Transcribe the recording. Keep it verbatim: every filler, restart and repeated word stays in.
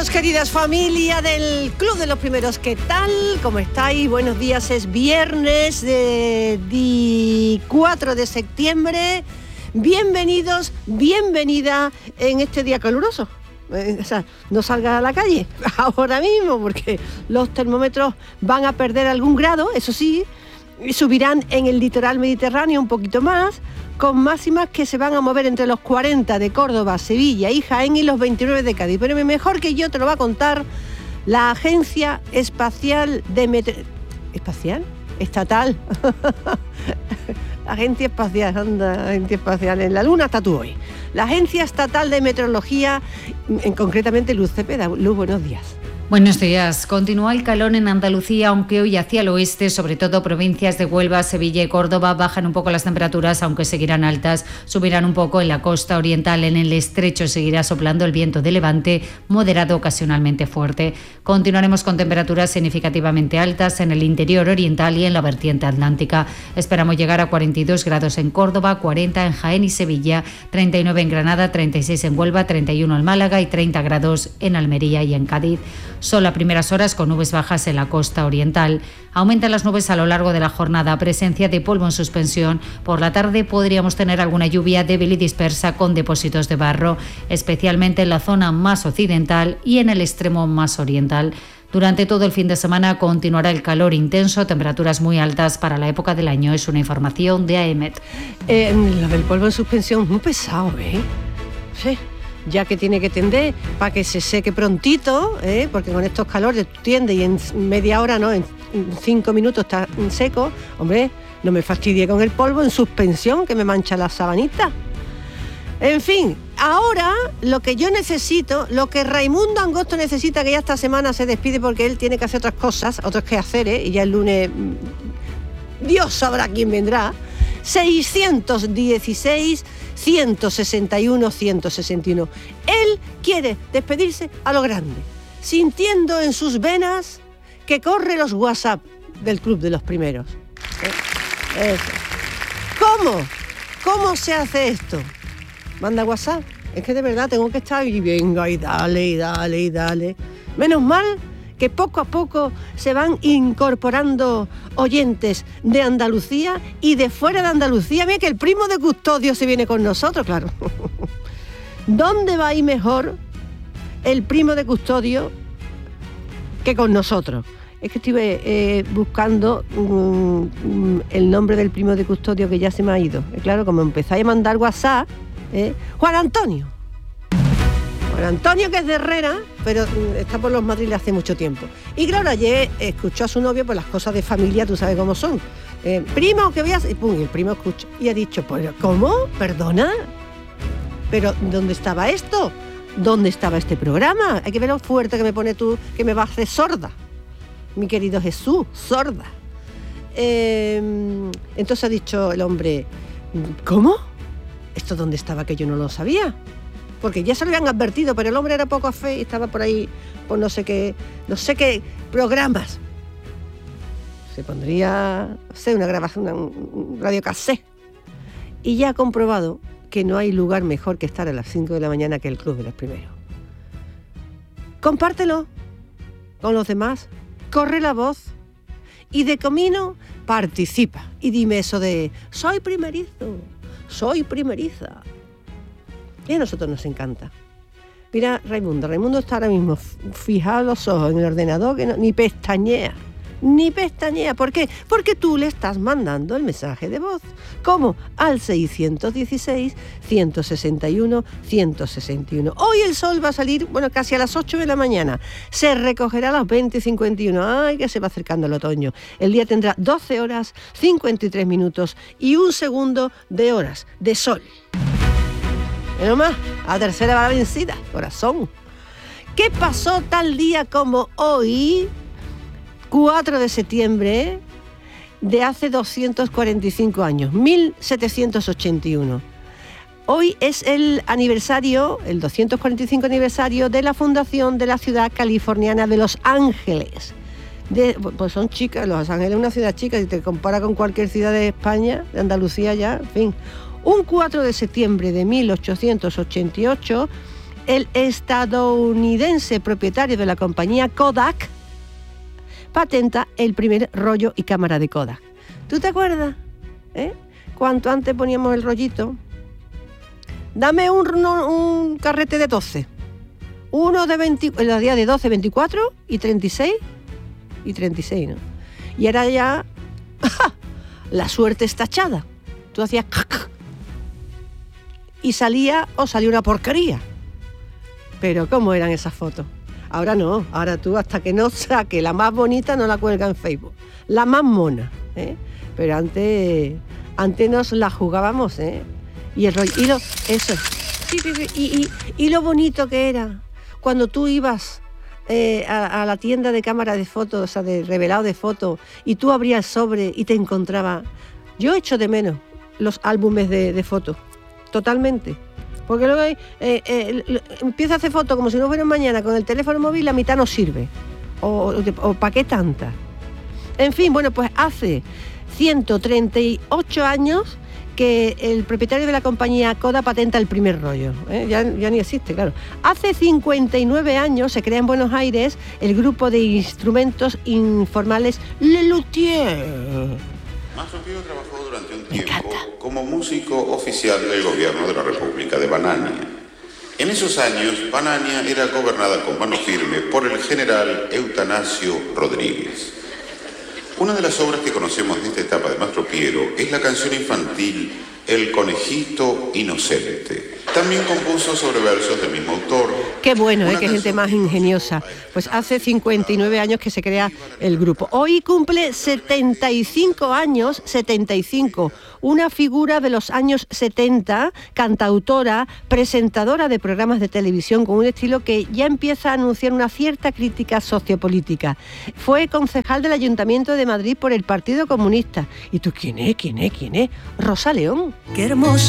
Queridos, queridas familia del Club de los Primeros, ¿qué tal? ¿Cómo estáis? Buenos días, es viernes de cuatro de septiembre. Bienvenidos, bienvenida en este día caluroso. O sea, no salgas a la calle ahora mismo porque los termómetros van a perder algún grado, eso sí, y subirán en el litoral mediterráneo un poquito más, con máximas que se van a mover entre los cuarenta de Córdoba, Sevilla y Jaén y los veintinueve de Cádiz. Pero mejor que yo te lo va a contar la Agencia Espacial de Meteorología... ¿Espacial? Estatal. Agencia Espacial, anda, Agencia Espacial. En la Luna está tú hoy. La Agencia Estatal de Meteorología, en concretamente Luz Cepeda. Luz, buenos días. Buenos días. Continúa el calor en Andalucía, aunque hoy hacia el oeste, sobre todo provincias de Huelva, Sevilla y Córdoba, bajan un poco las temperaturas, aunque seguirán altas. Subirán un poco en la costa oriental, en el estrecho seguirá soplando el viento de levante, moderado ocasionalmente fuerte. Continuaremos con temperaturas significativamente altas en el interior oriental y en la vertiente atlántica. Esperamos llegar a cuarenta y dos grados en Córdoba, cuarenta en Jaén y Sevilla, treinta y nueve en Granada, treinta y seis en Huelva, treinta y uno en Málaga y treinta grados en Almería y en Cádiz. Sol a primeras horas con nubes bajas en la costa oriental. Aumentan las nubes a lo largo de la jornada, presencia de polvo en suspensión. Por la tarde podríamos tener alguna lluvia débil y dispersa con depósitos de barro, especialmente en la zona más occidental y en el extremo más oriental. Durante todo el fin de semana continuará el calor intenso, temperaturas muy altas para la época del año. Es una información de AEMET. Eh, lo del polvo en suspensión es muy pesado, ¿eh? Sí. Ya que tiene que tender para que se seque prontito, ¿eh? Porque con estos calores tiende y en media hora, no, en cinco minutos está seco. Hombre, no me fastidie con el polvo en suspensión, que me mancha la sabanita. En fin, ahora lo que yo necesito, lo que Raimundo Angosto necesita, que ya esta semana se despide porque él tiene que hacer otras cosas, otros quehaceres, y ya el lunes Dios sabrá quién vendrá. seiscientos dieciséis, ciento sesenta y uno, ciento sesenta y uno. Él quiere despedirse a lo grande, sintiendo en sus venas que corre los WhatsApp del Club de los Primeros. ¿Eh? Eso. ¿Cómo? ¿Cómo se hace esto? Manda WhatsApp. Es que de verdad tengo que estar y venga y dale y dale y dale. Menos mal que poco a poco se van incorporando oyentes de Andalucía y de fuera de Andalucía. Mira que el primo de Custodio se viene con nosotros, claro. ¿Dónde va a ir mejor el primo de Custodio que con nosotros? Es que estuve eh, buscando um, el nombre del primo de Custodio que ya se me ha ido. Y claro, como empezáis a mandar WhatsApp, ¿eh? Juan Antonio. Juan Antonio, que es de Herrera, pero está por los Madrid hace mucho tiempo. Y claro, ayer escuchó a su novio por las cosas de familia, tú sabes cómo son. Eh, primo, que veas, y pum, y el primo escucha. Y ha dicho, pues, ¿cómo? ¿Perdona? ¿Pero dónde estaba esto? ¿Dónde estaba este programa? Hay que ver lo fuerte que me pone tú, que me va a hacer sorda. Mi querido Jesús, sorda. Eh, entonces ha dicho el hombre, ¿cómo? ¿Esto dónde estaba que yo no lo sabía? Porque ya se lo habían advertido, pero el hombre era poco fe y estaba por ahí, por no sé qué, no sé qué programas. Se pondría, no sé, una grabación, un radio cassette. Y ya ha comprobado que no hay lugar mejor que estar a las cinco de la mañana que el Club de los Primeros. Compártelo con los demás, corre la voz y de camino participa. Y dime eso de, soy primerizo, soy primeriza. Y a nosotros nos encanta. Mira, Raimundo, Raimundo está ahora mismo fijado los ojos en el ordenador, que no, ni pestañea, ni pestañea. ¿Por qué? Porque tú le estás mandando el mensaje de voz. ¿Cómo? Al seiscientos dieciséis, ciento sesenta y uno, ciento sesenta y uno. Hoy el sol va a salir, bueno, casi a las ocho de la mañana. Se recogerá a las veinte cincuenta y uno. Ay, que se va acercando el otoño. El día tendrá doce horas, cincuenta y tres minutos y un segundo de horas de sol. Menos más, a tercera va la vencida, corazón. ¿Qué pasó tal día como hoy, cuatro de septiembre de hace doscientos cuarenta y cinco años, mil setecientos ochenta y uno? Hoy es el aniversario, el doscientos cuarenta y cinco aniversario de la fundación de la ciudad californiana de Los Ángeles. De, pues son chicas, Los Ángeles es una ciudad chica, si te compara con cualquier ciudad de España, de Andalucía ya, en fin. Un cuatro de septiembre de mil ochocientos ochenta y ocho, el estadounidense propietario de la compañía Kodak patenta el primer rollo y cámara de Kodak. ¿Tú te acuerdas? ¿Eh? Cuanto antes poníamos el rollito. Dame un, un carrete de doce. Uno de veinte, los días de doce, veinticuatro y treinta y seis. Y treinta y seis, ¿no? Y ahora ya la suerte está echada. Tú hacías y salía o salía una porquería. Pero ¿cómo eran esas fotos? Ahora no, ahora tú hasta que no saque la más bonita no la cuelga en Facebook. La más mona, ¿eh? Pero antes, antes nos la jugábamos, ¿eh? Y el rollo, y lo, eso, sí, sí, sí, y, y, y lo bonito que era cuando tú ibas eh, a, a la tienda de cámara de fotos, o sea, de revelado de fotos, y tú abrías el sobre y te encontraba. Yo echo de menos los álbumes de, de fotos, totalmente. Porque luego hay, eh, eh, empieza a hacer fotos como si no fuera mañana con el teléfono móvil, la mitad no sirve. O, o, o ¿para qué tanta? En fin, bueno, pues hace ciento treinta y ocho años que el propietario de la compañía Kodak patenta el primer rollo. ¿eh? Ya, ya ni existe, claro. Hace cincuenta y nueve años se crea en Buenos Aires el grupo de instrumentos informales Le Luthier. Mastro Pío trabajó durante un tiempo como músico oficial del gobierno de la República de Banania. En esos años, Banania era gobernada con mano firme por el general Eutanasio Rodríguez. Una de las obras que conocemos de esta etapa de Mastro Piero es la canción infantil El Conejito Inocente. También compuso sobre versos del mismo autor. Qué bueno, ¿eh? Qué gente más ingeniosa. Pues hace cincuenta y nueve años que se crea el grupo. Hoy cumple setenta y cinco años, setenta y cinco. Una figura de los años setenta, cantautora, presentadora de programas de televisión con un estilo que ya empieza a anunciar una cierta crítica sociopolítica. Fue concejal del Ayuntamiento de Madrid por el Partido Comunista. ¿Y tú quién es? ¿Quién es? ¿Quién es? Rosa León. Qué hermoso.